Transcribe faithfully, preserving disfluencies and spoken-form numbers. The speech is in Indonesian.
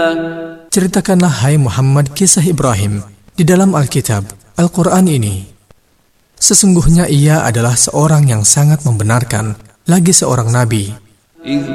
Ceritakanlah, hai Muhammad, kisah Ibrahim di dalam Alkitab, Al-Quran ini. Sesungguhnya ia adalah seorang yang sangat membenarkan, lagi seorang nabi.